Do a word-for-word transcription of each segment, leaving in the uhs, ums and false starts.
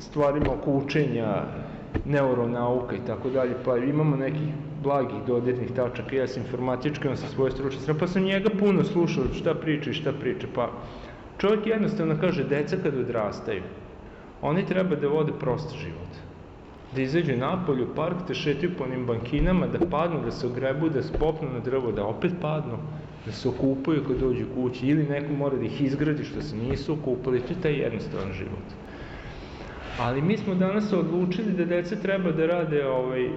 stvarima oko učenja, neuronauka i tako dalje, pa imamo nekih blagih dodirnih tačaka, ja sam informatički, on sa svoje stručne strane, pa sam njega puno slušao šta priča i šta priča, pa čovjek jednostavno kaže, deca kad odrastaju, oni treba da vode prost život, da izađu napolje u park, da šetaju po onim bankinama, da padnu, da se ogrebu, da se popnu na drvo, da opet padnu, da se okupaju kad dođu kući, ili neko mora da ih izgradi što se nisu okupali, to je taj jednostavan život. Ali mi smo danas odlučili da deca treba da rade ovaj,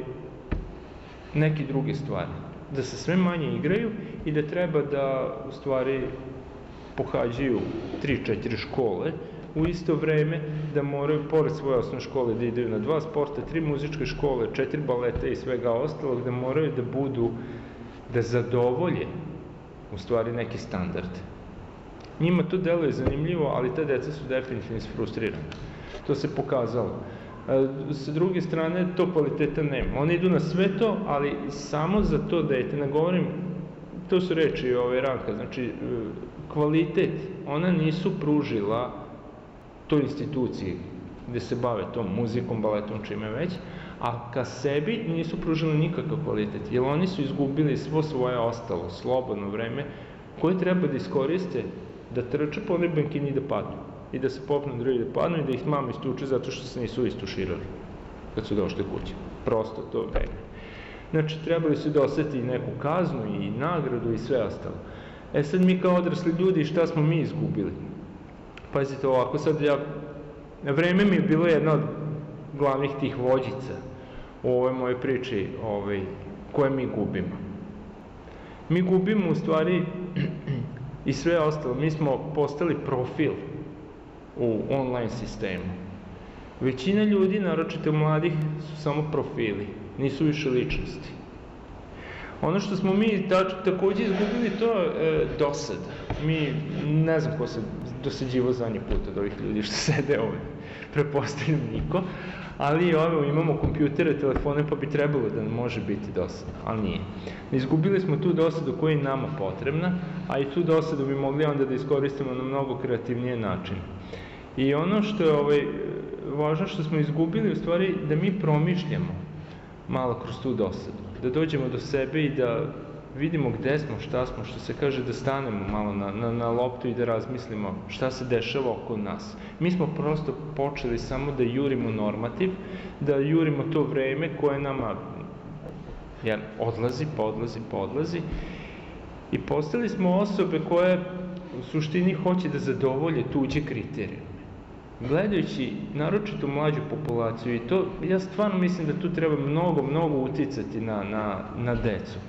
neke druge stvari, da se sve manje igraju i da treba da u stvari pohađaju tri četiri škole u isto vreme, da moraju pored svoje osnovne škole da idaju na dva sporta, tri muzičke škole, četiri baleta i svega ostalog, da moraju da budu, da zadovolje u stvari neki standarde. Njima to deluje zanimljivo, ali ta deca su definitivno isfrustrirane. To se pokazalo. Sa druge strane, to kvaliteta nema. Oni idu na sve to, ali samo za to dete, ne govorim, to su reči ove Ranka, znači kvalitet, ona nisu pružila toj instituciji gde se bave tom muzikom, baletom, čime već, a ka sebi nisu pružili nikakav kvalitet, jer oni su izgubili svo svoje ostalo, slobodno vreme, koje treba da iskoriste, da trče po onoj bankini i da padnu, i da se popnu drugi da padnu i da ih mama istuče zato što se nisu istuširali kad su došli kući. Prosto to vreme. Znači, trebali su da oseti neku kaznu i nagradu i sve ostalo. E sad mi kao odrasli ljudi, šta smo mi izgubili? Pazite ovako, sad ja, vreme mi je bilo jedna od glavnih tih vođica u ovoj moje priči ovaj, koje mi gubimo. Mi gubimo u stvari i sve ostalo. Mi smo postali profil u online sistemu. Većina ljudi, naročito mladih, su samo profili, nisu više ličnosti. Ono što smo mi takođe izgubili, to je dosada. Mi, ne znam ko se dosađivo zadnji put od ovih ljudi što sede ovde, prepostavljam niko, ali ovo, imamo kompjutere, telefone, pa bi trebalo da nam može biti dosada, ali nije. Izgubili smo tu dosadu koja je nama potrebna, a i tu dosadu bi mogli onda da iskoristimo na mnogo kreativnije načine. I ono što je ovaj, važno što smo izgubili, u stvari, da mi promišljamo malo kroz tu dosadu, da dođemo do sebe i da vidimo gde smo, šta smo, što se kaže, da stanemo malo na, na, na loptu i da razmislimo šta se dešava oko nas. Mi smo prosto počeli samo da jurimo normativ, da jurimo to vreme koje nama ja, odlazi, podlazi, podlazi i postali smo osobe koje u suštini hoće da zadovolje tuđe kriterijume. Gledajući naročito mlađu populaciju i to, ja stvarno mislim da tu treba mnogo, mnogo uticati na, na, na decu.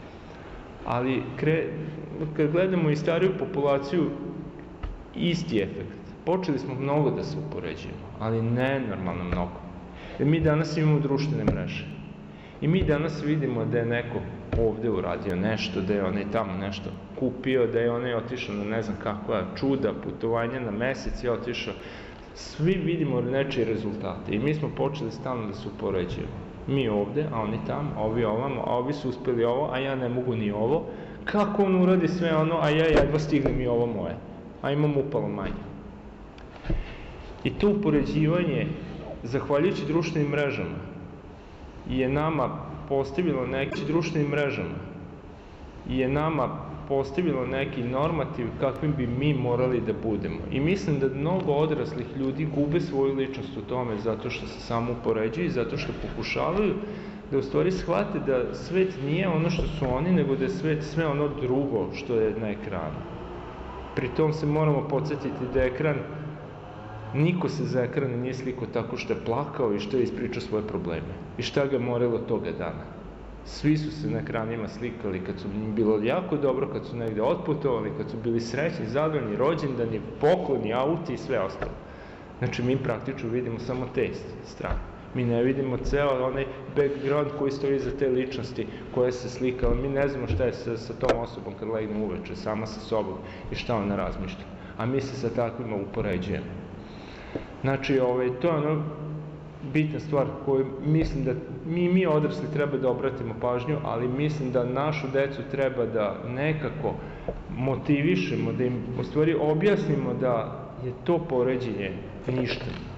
Ali kre, kad gledamo i stariju populaciju, isti efekt. Počeli smo mnogo da se upoređujemo, ali nenormalno mnogo. Jer mi danas imamo društvene mreže. I mi danas vidimo da je neko ovde uradio nešto, da je onaj tamo nešto kupio, da je onaj otišao na ne znam kakva čuda, putovanja na mesec je otišao. Svi vidimo nečije rezultate i mi smo počeli stalno da se upoređujemo. Mi ovde, a oni tamo, a ovi ovamo, a ovi su uspeli ovo, a ja ne mogu ni ovo. Kako on uradi sve ono, a ja jedva stignem i ovo moje, a imam upalo manje. I to upoređivanje, zahvaljujući društvenim mrežama, je nama postavilo neki društvenim mrežama, je nama postavilo neki normativ kakvim bi mi morali da budemo. I mislim da mnogo odraslih ljudi gube svoju ličnost u tome zato što se samo upoređuju i zato što pokušavaju da u stvari shvate da svet nije ono što su oni, nego da je svet sve ono drugo što je na ekranu. Pri tom se moramo podsjetiti da je ekran, niko se za ekran nije slikao tako što je plakao i što je ispričao svoje probleme. I šta ga moralo toga dana. Svi su se na ekranima slikali kad su im bilo jako dobro, kad su negde otputovali, kad su bili srećni, zadovoljni, rođendani, pokloni, auti i sve ostalo. Znači, mi praktično vidimo samo te strane. Mi ne vidimo ceo onaj background koji stoji za te ličnosti koje se slikala. Mi ne znamo šta je sa, sa tom osobom kad legne uveče, sama sa sobom i šta ona razmišlja. A mi se sa takvima upoređujemo. Znači, ovaj, to je ono bitna stvar koju mislim da mi, mi odrasli treba da obratimo pažnju, ali mislim da našu decu treba da nekako motivišemo, da im u stvari objasnimo da je to poređenje ništa.